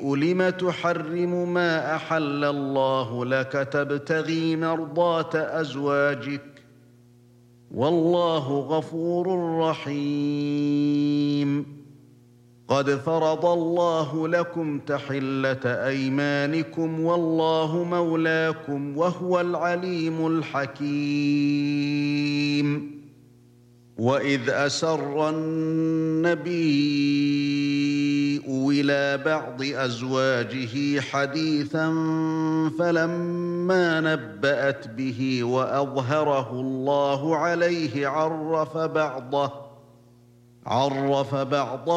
لم تحرم ما أحل الله لك تبتغي مرضات أزواجك والله غفور رحيم قد فرض الله لكم تحلة أيمانكم والله مولاكم وهو العليم الحكيم وإذ أسر النبي إلى بعض أزواجه حديثا فلما نبأت به وأظهره الله عليه عرف بعضه